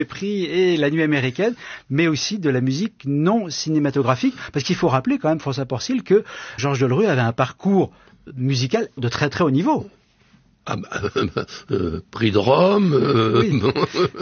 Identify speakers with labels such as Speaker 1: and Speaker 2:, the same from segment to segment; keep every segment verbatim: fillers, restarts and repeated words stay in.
Speaker 1: prix et La Nuit américaine, mais aussi de la musique non cinématographique, parce qu'il faut rappeler quand même, François Porcil, que Georges Delerue avait un parcours musical de très très haut niveau.
Speaker 2: Ah bah, euh, prix de Rome, euh,
Speaker 1: Oui.
Speaker 2: bon,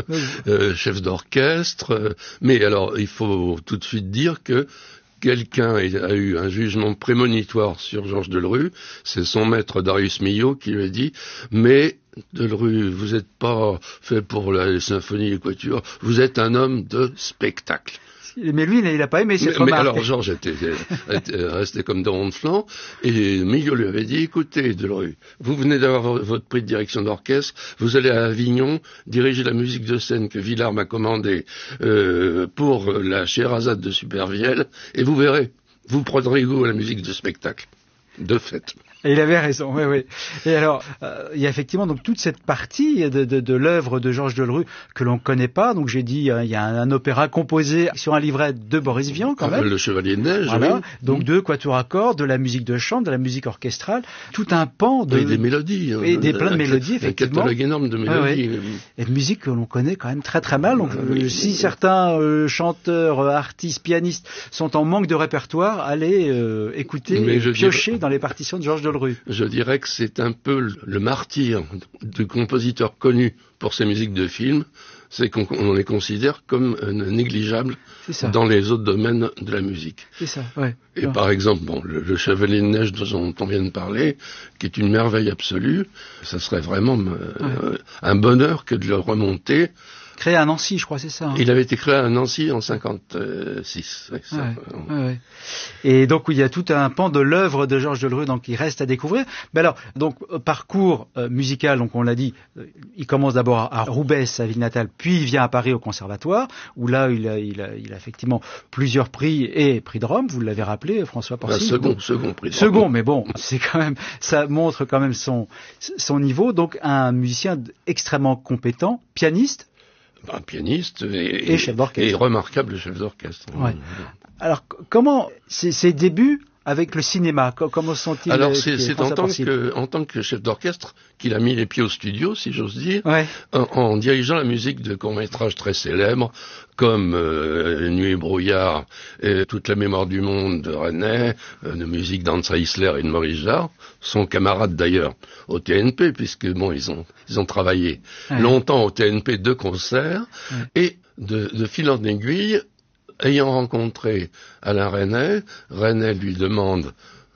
Speaker 2: euh, chef d'orchestre, euh, mais alors il faut tout de suite dire que quelqu'un a eu un jugement prémonitoire sur Georges Delerue, c'est son maître Darius Milhaud qui lui a dit « Mais Delerue, vous n'êtes pas fait pour la symphonie et les quatuors, vous êtes un homme de spectacle. »
Speaker 1: Mais lui, il n'a pas aimé cette
Speaker 2: mais,
Speaker 1: remarque.
Speaker 2: mais alors Georges était, était resté comme de ronde flanc, et Milhaud lui avait dit, écoutez Delerue, vous venez d'avoir votre prix de direction d'orchestre, vous allez à Avignon diriger la musique de scène que Villard m'a commandée euh, pour la Scheherazade de Supervielle, et vous verrez, vous prendrez goût à la musique de spectacle, de fait.
Speaker 1: Et il avait raison, oui, oui. Et alors, euh, il y a effectivement donc toute cette partie de, de, de l'œuvre de Georges Delerue que l'on ne connaît pas. Donc j'ai dit, euh, il y a un, un opéra composé sur un livret de Boris Vian, quand même.
Speaker 2: Le Chevalier de Neige,
Speaker 1: voilà.
Speaker 2: Oui.
Speaker 1: Donc mmh. deux quatuors à cordes, de la musique de chambre, de la musique orchestrale, tout un pan de...
Speaker 2: Et des mélodies.
Speaker 1: Et des plein de
Speaker 2: un,
Speaker 1: mélodies, effectivement.
Speaker 2: Un catalogue énorme de mélodies.
Speaker 1: Ouais, ouais. Et de musique que l'on connaît quand même très très mal. Donc ah, oui, si oui. certains euh, chanteurs, euh, artistes, pianistes sont en manque de répertoire, allez euh, écouter, et piocher dirais... dans les partitions de Georges Delerue.
Speaker 2: Je dirais que c'est un peu le martyr du compositeur connu pour ses musiques de film, c'est qu'on on les considère comme négligeables dans les autres domaines de la musique.
Speaker 1: C'est ça, ouais.
Speaker 2: Et
Speaker 1: ouais.
Speaker 2: par exemple, bon, le, le Chevalier de Neige dont on vient de parler, qui est une merveille absolue, ça serait vraiment euh, ouais. un bonheur que de le remonter.
Speaker 1: Créé à Nancy, je crois, c'est ça. Hein.
Speaker 2: Il avait été créé à Nancy en cinquante-six. Ouais, ça,
Speaker 1: ouais, ouais, ouais. Et donc il y a tout un pan de l'œuvre de Georges Delerue donc qui reste à découvrir. Mais alors donc parcours euh, musical, donc on l'a dit, euh, il commence d'abord à, à Roubaix, sa ville natale, puis il vient à Paris au Conservatoire, où là il a, il a, il a effectivement plusieurs prix et prix de Rome. Vous l'avez rappelé, François Porcil.
Speaker 2: Ah, second, second prix de Rome.
Speaker 1: Second, mais bon, c'est quand même, ça montre quand même son son niveau. Donc un musicien extrêmement compétent, pianiste.
Speaker 2: Un pianiste et,
Speaker 1: et chef d'orchestre.
Speaker 2: Et remarquable chef d'orchestre.
Speaker 1: Ouais. Alors, comment, ses, ses débuts avec le cinéma, comment sont-ils?
Speaker 2: Alors, c'est, c'est en, tant que, en tant que chef d'orchestre qu'il a mis les pieds au studio, si j'ose dire,
Speaker 1: ouais.
Speaker 2: en, en dirigeant la musique de courts-métrages très célèbres, comme euh, Nuit et brouillard, et Toute la mémoire du monde de René, euh, de musique d'Hansa Isler et de Maurice Jarre, son camarade d'ailleurs au T N P, puisque bon, ils ont, ils ont travaillé ouais. longtemps au T N P de concert, ouais. et de, de fil en aiguille, ayant rencontré Alain Resnais, Resnais lui demande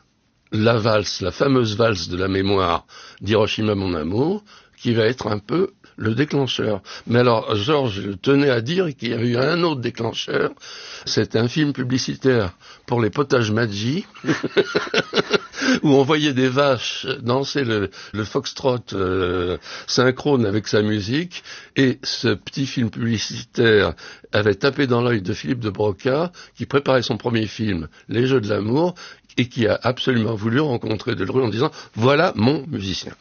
Speaker 2: la valse, la fameuse valse de la mémoire d'Hiroshima mon amour, qui va être un peu le déclencheur. Mais alors, Georges tenait à dire qu'il y a eu un autre déclencheur. C'est un film publicitaire pour les potages Maggi, où on voyait des vaches danser le, le foxtrot euh, synchrone avec sa musique, et ce petit film publicitaire avait tapé dans l'œil de Philippe de Broca, qui préparait son premier film, Les Jeux de l'amour, et qui a absolument voulu rencontrer Delerue en disant « Voilà mon musicien ».